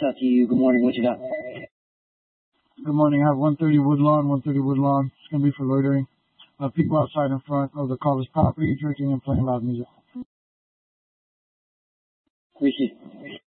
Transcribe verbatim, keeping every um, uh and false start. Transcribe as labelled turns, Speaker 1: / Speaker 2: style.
Speaker 1: out to you. Good morning. What you got?
Speaker 2: Good morning. I have one thirty Woodlawn, one thirty Woodlawn. It's going to be for loitering. Uh, people outside in front of the caller's property drinking and playing loud music.
Speaker 1: Appreciate it.